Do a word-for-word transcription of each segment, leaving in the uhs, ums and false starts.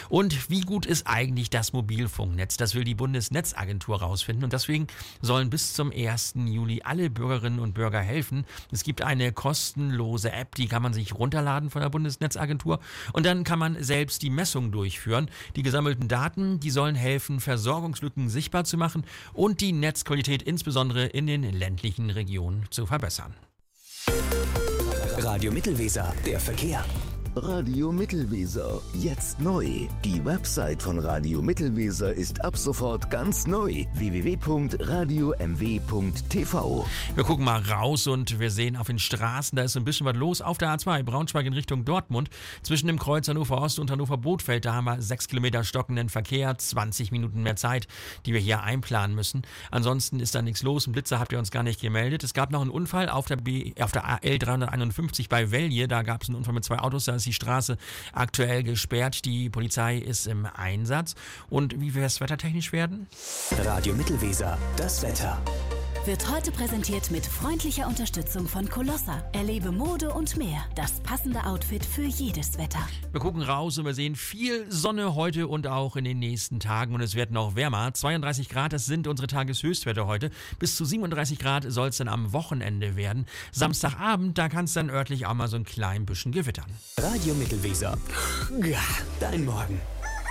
Und wie gut ist eigentlich das Mobilfunknetz? Das will die Bundesnetzagentur rausfinden und deswegen sollen bis zum ersten Juli alle Bürgerinnen und Bürger helfen. Es gibt eine kostenlose App, die kann man sich runterladen von der Bundesnetzagentur und dann kann man selbst die Messung durchführen. Die gesammelten Daten, die sollen helfen, Versorgungslücken sichtbar zu machen und die Netzqualität insbesondere in den ländlichen Regionen zu verbessern. Radio Mittelweser, der Verkehr. Radio Mittelweser, jetzt neu. Die Website von Radio Mittelweser ist ab sofort ganz neu. w w w punkt radio m w punkt t v. Wir gucken mal raus und wir sehen auf den Straßen, da ist so ein bisschen was los. Auf der A zwei Braunschweig in Richtung Dortmund. Zwischen dem Kreuz Hannover Ost und Hannover Bothfeld, da haben wir sechs Kilometer stockenden Verkehr, zwanzig Minuten mehr Zeit, die wir hier einplanen müssen. Ansonsten ist da nichts los. Ein Blitzer habt ihr uns gar nicht gemeldet. Es gab noch einen Unfall auf der, B, auf der A L dreihunderteinundfünfzig bei Velje. Da gab es einen Unfall mit zwei Autos, da ist die Straße aktuell gesperrt. Die Polizei ist im Einsatz. Und wie wir es wettertechnisch werden? Radio Mittelweser, das Wetter. Wird heute präsentiert mit freundlicher Unterstützung von Colossa. Erlebe Mode und mehr. Das passende Outfit für jedes Wetter. Wir gucken raus und wir sehen viel Sonne heute und auch in den nächsten Tagen. Und es wird noch wärmer. zweiunddreißig Grad, das sind unsere Tageshöchstwerte heute. Bis zu siebenunddreißig Grad soll es dann am Wochenende werden. Samstagabend, da kann es dann örtlich auch mal so ein klein bisschen gewittern. Radio Mittelweser. Ja, dein Morgen.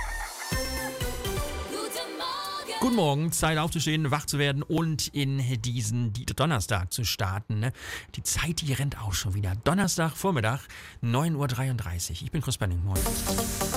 Guten Morgen, Zeit aufzustehen, wach zu werden und in diesen Donnerstag zu starten. Ne? Die Zeit, die rennt auch schon wieder. Donnerstag, Vormittag, neun Uhr dreiunddreißig. Ich bin Chris Benning. Moin.